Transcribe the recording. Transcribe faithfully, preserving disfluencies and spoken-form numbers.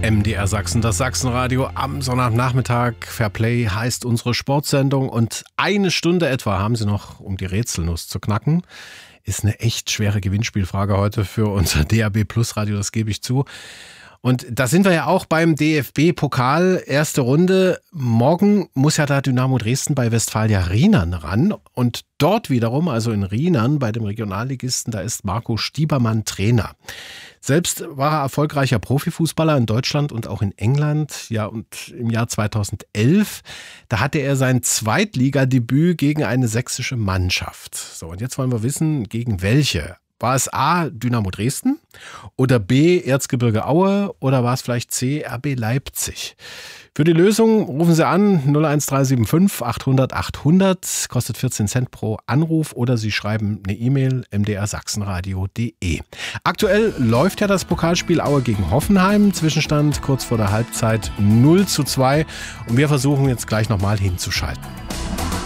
M D R Sachsen, das Sachsenradio am Sonntagnachmittag. Fairplay heißt unsere Sportsendung und eine Stunde etwa haben Sie noch, um die Rätselnuss zu knacken. Ist eine echt schwere Gewinnspielfrage heute für unser D A B Plus Radio, das gebe ich zu. Und da sind wir ja auch beim D F B-Pokal, erste Runde. Morgen muss ja da Dynamo Dresden bei Westfalia Rienern ran. Und dort wiederum, also in Rienern, bei dem Regionalligisten, da ist Marco Stiebermann Trainer. Selbst war er erfolgreicher Profifußballer in Deutschland und auch in England. Ja, und im Jahr zweitausendelf, da hatte er sein Zweitligadebüt gegen eine sächsische Mannschaft. So, und jetzt wollen wir wissen, gegen welche? War es A, Dynamo Dresden oder B, Erzgebirge Aue oder war es vielleicht C, R B Leipzig? Für die Lösung rufen Sie an null eins drei sieben fünf achthundert achthundert, kostet vierzehn Cent pro Anruf oder Sie schreiben eine E-Mail m d r sachsenradio punkt d e. Aktuell läuft ja das Pokalspiel Aue gegen Hoffenheim, Zwischenstand kurz vor der Halbzeit null zu zwei und wir versuchen jetzt gleich nochmal hinzuschalten.